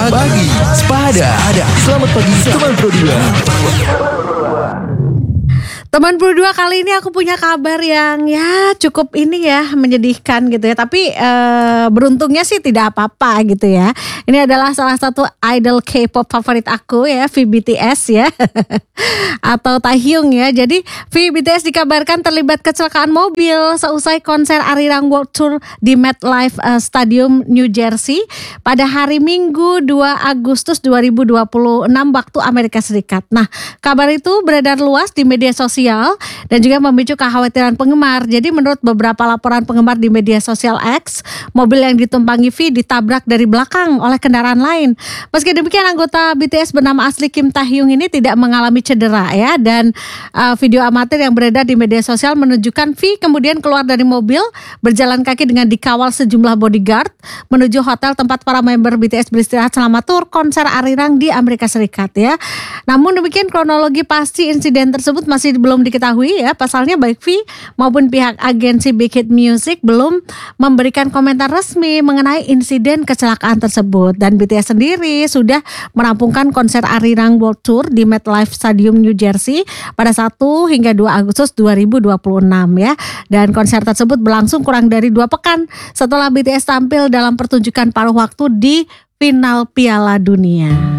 Pagi Sepada. Selamat pagi teman Pro 2. Teman Pro 2, kali ini aku punya kabar yang ya cukup ini ya menyedihkan gitu ya. Tapi beruntungnya sih tidak apa-apa gitu ya. Ini adalah salah satu idol K-pop favorit aku ya, VBTS ya. Atau Taehyung ya. Jadi VBTS dikabarkan terlibat kecelakaan mobil seusai konser Arirang World Tour di MetLife Stadium New Jersey pada hari Minggu 2 Agustus 2026 waktu Amerika Serikat. Nah, kabar itu beredar luas di media sosial dan juga memicu kekhawatiran penggemar. Jadi menurut beberapa laporan penggemar di media sosial X, mobil yang ditumpangi V ditabrak dari belakang oleh kendaraan lain. Meski demikian, anggota BTS bernama asli Kim Taehyung ini tidak mengalami cedera ya, dan video amatir yang beredar di media sosial menunjukkan V kemudian keluar dari mobil berjalan kaki dengan dikawal sejumlah bodyguard menuju hotel tempat para member BTS beristirahat selama tur konser Arirang di Amerika Serikat ya. Namun demikian, kronologi pasti insiden tersebut masih belum diketahui ya. Pasalnya baik V maupun pihak agensi Big Hit Music belum memberikan komentar resmi mengenai insiden kecelakaan tersebut. Dan BTS sendiri sudah merampungkan konser Arirang World Tour di MetLife Stadium New Jersey pada 1 hingga 2 Agustus 2026 ya. Dan konser tersebut berlangsung kurang dari 2 pekan setelah BTS tampil dalam pertunjukan paruh waktu di final Piala Dunia.